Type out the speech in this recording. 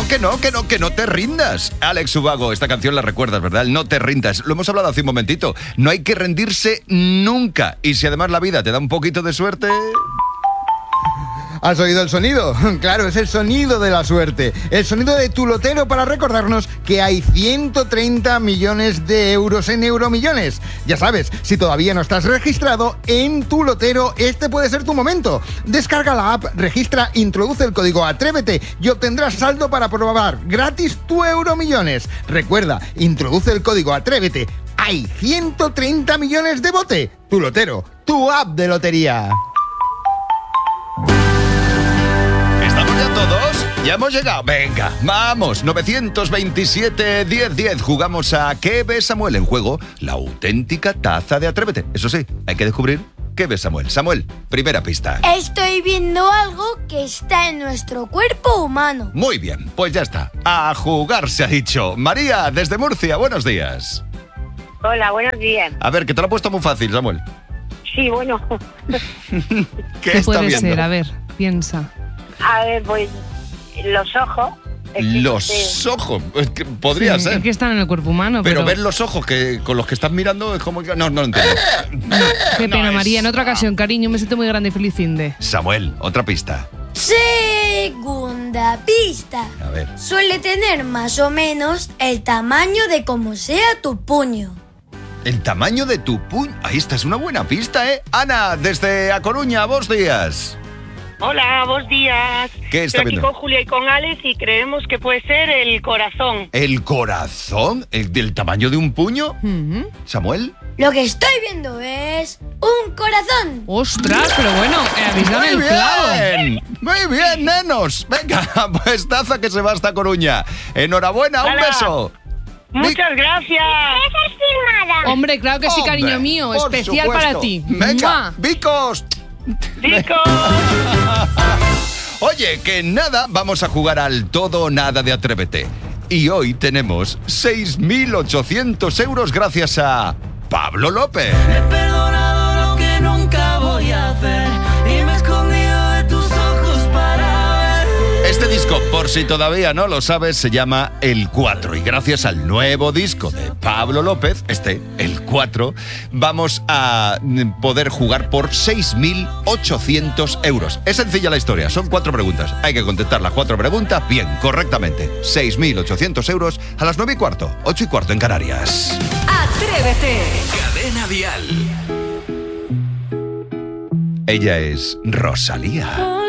que no te rindas. Alex Ubago, esta canción la recuerdas, ¿verdad? El no te rindas. Lo hemos hablado hace un momentito. No hay que rendirse nunca. Y si además la vida te da un poquito de suerte... ¿Has oído el sonido? Claro, es el sonido de la suerte. El sonido de tu lotero para recordarnos que hay 130 millones de euros en Euromillones. Ya sabes, si todavía no estás registrado en tu lotero, este puede ser tu momento. Descarga la app, registra, introduce el código Atrévete y obtendrás saldo para probar gratis tu Euromillones. Recuerda, introduce el código Atrévete. Hay 130 millones de bote. Tu lotero, tu app de lotería. ¿Todos? ¿Ya hemos llegado? Venga, vamos. 927-1010. Jugamos a ¿Qué ve Samuel? En juego la auténtica taza de Atrévete. Eso sí, hay que descubrir qué ve Samuel. Samuel, primera pista. Estoy viendo algo que está en nuestro cuerpo humano. Muy bien, pues ya está. A jugar se ha dicho. María, desde Murcia, buenos días. Hola, buenos días. A ver, que te lo he puesto muy fácil, Samuel. Sí, bueno. ¿Qué puede viendo? ser? A ver, piensa. A ver, pues los ojos. Los ojos, es que podría ser. Es que están en el cuerpo humano. Pero ver los ojos que con los que estás mirando es como que... No lo entiendo. Qué pena, María. En otra ocasión, cariño, me siento muy grande y feliz fin de. Samuel, otra pista. Segunda pista. A ver. Suele tener más o menos el tamaño de como sea tu puño. El tamaño de tu puño. Ahí está, es una buena pista, ¿eh? Ana, desde A Coruña, buenos días. Hola, buenos días. ¿Qué está Estoy aquí viendo? con Julia y con Alex y creemos que puede ser el corazón. ¿El corazón? ¿El del tamaño de un puño? Uh-huh. ¿Samuel? Lo que estoy viendo es un corazón. ¡Ostras! Pero bueno, habéis dado el clavo. Muy bien, nenos. Venga, pues taza que se va hasta Coruña. Enhorabuena, un ¡Hala! beso. Muchas gracias. Hombre, claro que sí, Hombre, cariño mío. por Especial supuesto. para ti. Venga, ¡Mua! bicos. Chicos. Oye, que nada, vamos a jugar al todo o nada de Atrévete. Y hoy tenemos 6.800 euros gracias a Pablo López. He perdonado lo que nunca voy a hacer y me he escondido de tus ojos para ver. Este disco, por si todavía no lo sabes, se llama El 4 y gracias al nuevo disco de Pablo López, El 4, vamos a poder jugar por 6.800 euros. Es sencilla la historia, son 4 preguntas. Hay que contestar las 4 preguntas bien, correctamente. 6.800 euros a las 9:15, 8:15 en Canarias. Atrévete. Cadena Dial. Ella es Rosalía.